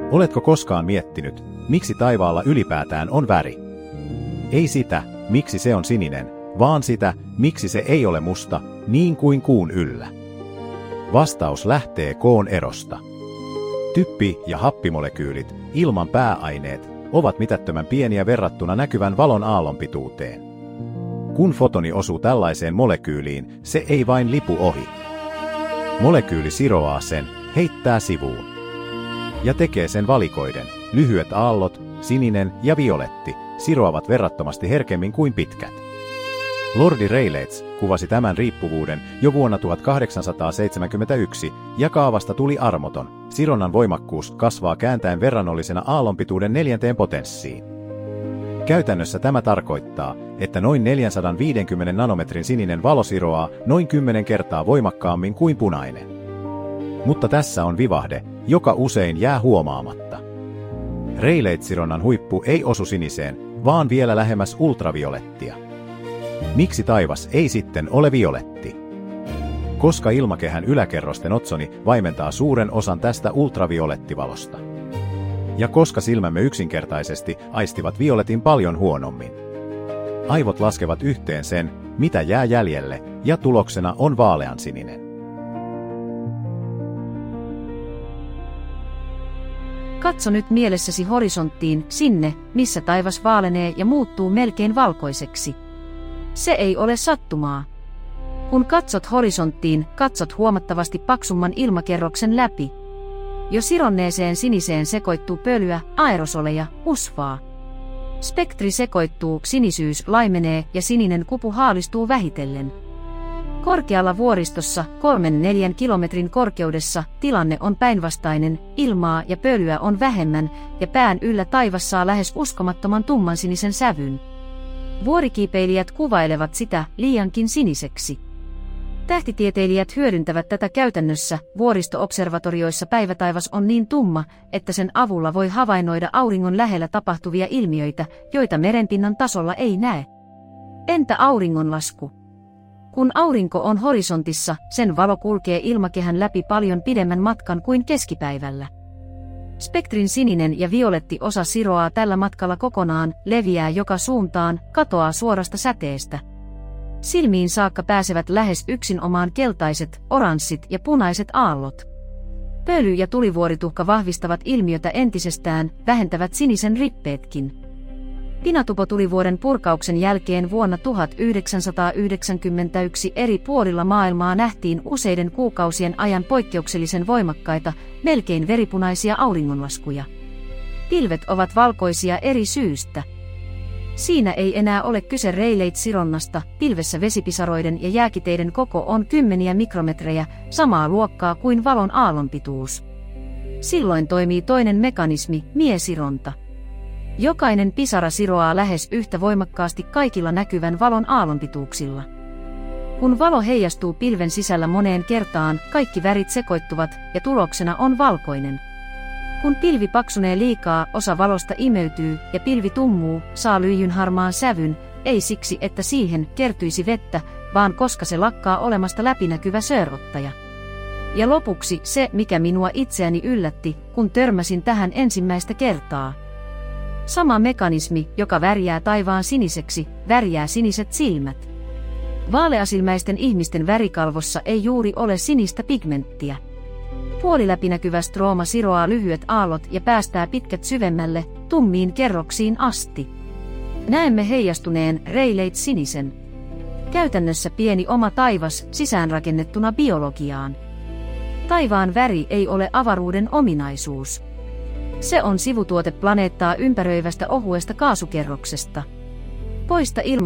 Oletko koskaan miettinyt, miksi taivaalla ylipäätään on väri? Ei sitä, miksi se on sininen, vaan sitä, miksi se ei ole musta, niin kuin kuun yllä. Vastaus lähtee koon erosta. Typpi- ja happimolekyylit, ilman pääaineet, ovat mitättömän pieniä verrattuna näkyvän valon aallonpituuteen. Kun fotoni osuu tällaiseen molekyyliin, se ei vain lipu ohi. Molekyyli siroaa sen, heittää sivuun. Ja tekee sen valikoiden. Lyhyet aallot, sininen ja violetti, siroavat verrattomasti herkemmin kuin pitkät. Lordi Rayleigh kuvasi tämän riippuvuuden jo vuonna 1871, ja kaavasta tuli armoton. Sironnan voimakkuus kasvaa kääntäen verrannollisena aallonpituuden 4. potenssiin. Käytännössä tämä tarkoittaa, että noin 450 nanometrin sininen valo siroaa noin 10 kertaa voimakkaammin kuin punainen. Mutta tässä on vivahde, joka usein jää huomaamatta. Rayleigh-sironnan huippu ei osu siniseen, vaan vielä lähemmäs ultraviolettia. Miksi taivas ei sitten ole violetti? Koska ilmakehän yläkerrosten otsoni vaimentaa suuren osan tästä ultraviolettivalosta. Ja koska silmämme yksinkertaisesti aistivat violetin paljon huonommin. Aivot laskevat yhteen sen, mitä jää jäljelle, ja tuloksena on vaaleansininen. Katso nyt mielessäsi horisonttiin, sinne, missä taivas vaalenee ja muuttuu melkein valkoiseksi. Se ei ole sattumaa. Kun katsot horisonttiin, katsot huomattavasti paksumman ilmakerroksen läpi. Jo sironneeseen siniseen sekoittuu pölyä, aerosoleja, usvaa. Spektri sekoittuu, sinisyys laimenee ja sininen kupu haalistuu vähitellen. Korkealla vuoristossa, 3-4 kilometrin korkeudessa, tilanne on päinvastainen, ilmaa ja pölyä on vähemmän, ja pään yllä taivas saa lähes uskomattoman tummansinisen sävyn. Vuorikiipeilijät kuvailevat sitä liiankin siniseksi. Tähtitieteilijät hyödyntävät tätä käytännössä. Vuoristo-observatorioissa päivätaivas on niin tumma, että sen avulla voi havainnoida auringon lähellä tapahtuvia ilmiöitä, joita merenpinnan tasolla ei näe. Entä auringonlasku? Kun aurinko on horisontissa, sen valo kulkee ilmakehän läpi paljon pidemmän matkan kuin keskipäivällä. Spektrin sininen ja violetti osa siroaa tällä matkalla kokonaan, leviää joka suuntaan, katoaa suorasta säteestä. Silmiin saakka pääsevät lähes yksinomaan keltaiset, oranssit ja punaiset aallot. Pöly ja tulivuorituhka vahvistavat ilmiötä entisestään, vähentävät sinisen rippeetkin. Pinatupotulivuoren purkauksen jälkeen vuonna 1991 eri puolilla maailmaa nähtiin useiden kuukausien ajan poikkeuksellisen voimakkaita, melkein veripunaisia auringonlaskuja. Pilvet ovat valkoisia eri syystä. Siinä ei enää ole kyse Rayleigh-sironnasta, pilvessä vesipisaroiden ja jääkiteiden koko on kymmeniä mikrometrejä, samaa luokkaa kuin valon aallonpituus. Silloin toimii toinen mekanismi, miesironta. Jokainen pisara siroaa lähes yhtä voimakkaasti kaikilla näkyvän valon aallonpituuksilla. Kun valo heijastuu pilven sisällä moneen kertaan, kaikki värit sekoittuvat ja tuloksena on valkoinen. Kun pilvi paksunee liikaa, osa valosta imeytyy ja pilvi tummuu, saa lyijynharmaan sävyn, ei siksi, että siihen kertyisi vettä, vaan koska se lakkaa olemasta läpinäkyvä sörrottaja. Ja lopuksi se, mikä minua itseäni yllätti, kun törmäsin tähän ensimmäistä kertaa. Sama mekanismi, joka värjää taivaan siniseksi, värjää siniset silmät. Vaaleasilmäisten ihmisten värikalvossa ei juuri ole sinistä pigmenttiä. Puoliläpinäkyvä strooma siroaa lyhyet aallot ja päästää pitkät syvemmälle, tummiin kerroksiin asti. Näemme heijastuneen Rayleigh-sinisen. Käytännössä pieni oma taivas sisäänrakennettuna biologiaan. Taivaan väri ei ole avaruuden ominaisuus. Se on sivutuote planeettaa ympäröivästä ohuesta kaasukerroksesta. Poista ilma